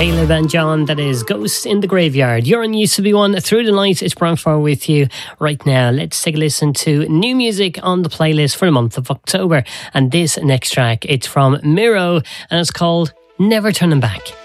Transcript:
Caleb and John, that is Ghost in the Graveyard. You're on UCB1 through the night. It's Brian Farr with you right now. Let's take a listen to new music on the playlist for the month of October. And this next track, it's from Miro and it's called Never Turning Back.